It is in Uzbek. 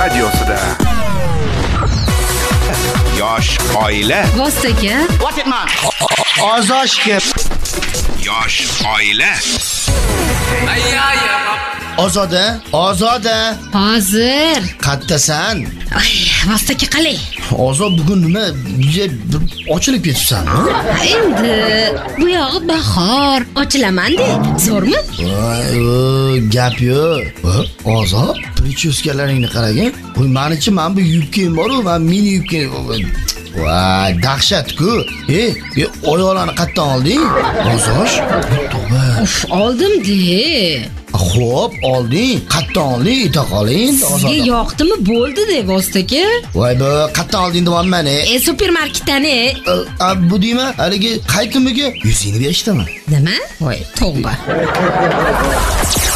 radiosida. Yosh oila. Vostoka. What it man? Ozoshga. Yosh oila. Ozoda. Hozir. Qattasan? Ay, vostoka qalay? Ozod bugun nima? Ochilib ketibsan, ha? Endi bu yog'i bahor. Ochilaman-da. Zo'rmi? Voy, gap yo'q. Ozod, prichyoskalaringni qaragin. Qo'y, menichi men bu yubkam bor-ku, men mini yubkam. Voy, dahshat-ku. Oyoqlarni qayerdan olding? Ozosh. Tavba. Uf, oldim-da. Xo'p, olding. Qayerdan olding? Ayta qoling, Ozod. Sizga yoqdimi? Bo'ldi-da, vostoka. Voy, bu qayerdan olding deyapman. Supermarketdan. Bu deyma, haligi qaytimiga 100 berishdimi? Nima? Voy, tavba.